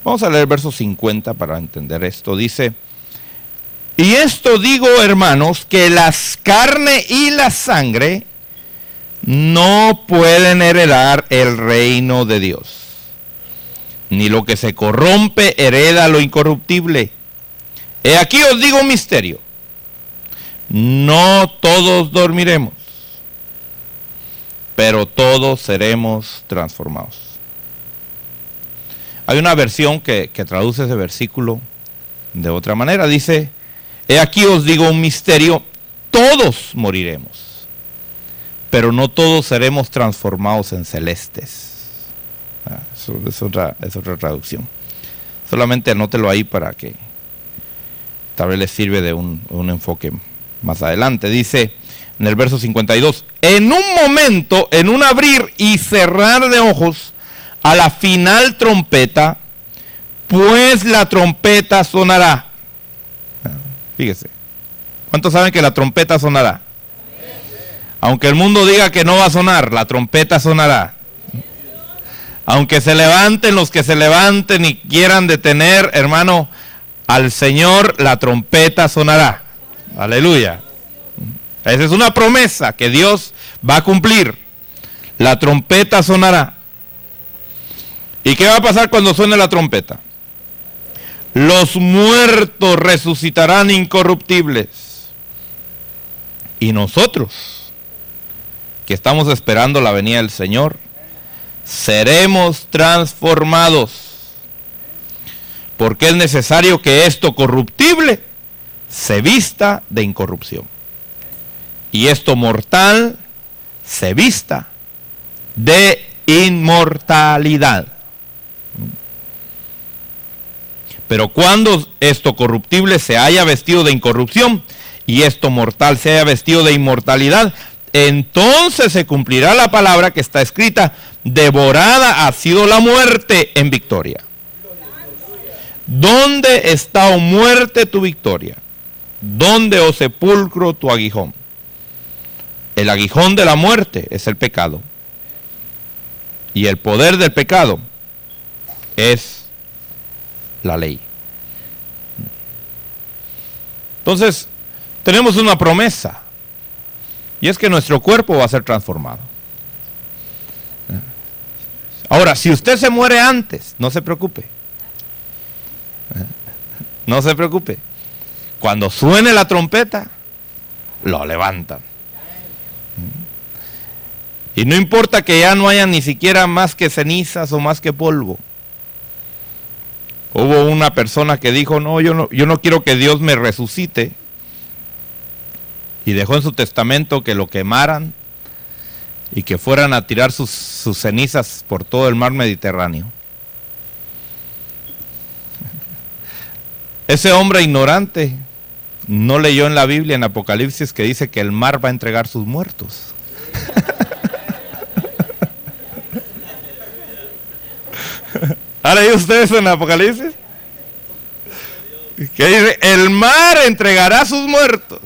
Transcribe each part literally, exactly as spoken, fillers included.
Vamos a leer el verso cincuenta para entender esto. Dice: y esto digo, hermanos, que las carnes y la sangre no pueden heredar el reino de Dios, ni lo que se corrompe hereda lo incorruptible. He aquí os digo un misterio: no todos dormiremos, pero todos seremos transformados. Hay una versión que, que traduce ese versículo de otra manera. Dice: he aquí os digo un misterio, todos moriremos, pero no todos seremos transformados en celestes. Ah, eso es otra, es otra traducción. Solamente anótelo ahí para que tal vez les sirve de un, un enfoque más adelante. Dice en el verso cincuenta y dos: en un momento, en un abrir y cerrar de ojos, a la final trompeta, pues la trompeta sonará. Fíjese, ¿cuántos saben que la trompeta sonará? Aunque el mundo diga que no va a sonar, la trompeta sonará. Aunque se levanten los que se levanten y quieran detener, hermano, al Señor, la trompeta sonará. Aleluya. Esa es una promesa que Dios va a cumplir. La trompeta sonará. ¿Y qué va a pasar cuando suene la trompeta? Los muertos resucitarán incorruptibles. Y nosotros, que estamos esperando la venida del Señor, seremos transformados. Porque es necesario que esto corruptible se vista de incorrupción, y esto mortal se vista de inmortalidad. Pero cuando esto corruptible se haya vestido de incorrupción y esto mortal se haya vestido de inmortalidad, entonces se cumplirá la palabra que está escrita: devorada ha sido la muerte en victoria. ¿Dónde está, oh muerte, tu victoria? ¿Dónde, oh sepulcro, tu aguijón? El aguijón de la muerte es el pecado, y el poder del pecado es la ley. Entonces, tenemos una promesa, y es que nuestro cuerpo va a ser transformado. Ahora, si usted se muere antes, no se preocupe. No se preocupe. Cuando suene la trompeta, lo levantan. Y no importa que ya no haya ni siquiera más que cenizas o más que polvo. Hubo una persona que dijo: no, yo no, yo no quiero que Dios me resucite. Y dejó en su testamento que lo quemaran y que fueran a tirar sus, sus cenizas por todo el mar Mediterráneo. Ese hombre ignorante no leyó en la Biblia, en Apocalipsis, que dice que el mar va a entregar sus muertos. ¿Han leído ustedes en Apocalipsis? Que dice: el mar entregará sus muertos.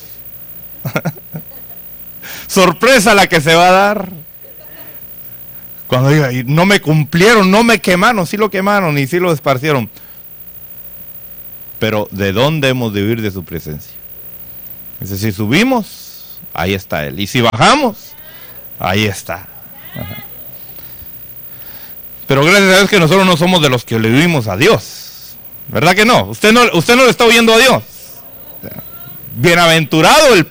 Sorpresa la que se va a dar cuando diga: no me cumplieron, no me quemaron. Sí lo quemaron y sí lo esparcieron, pero ¿de dónde hemos de huir de su presencia? Dice: si subimos, ahí está Él, y si bajamos, ahí está. Ajá. Pero gracias a Dios que nosotros no somos de los que le huimos a Dios, ¿verdad que no? Usted no, usted no le está huyendo a Dios. Bienaventurado el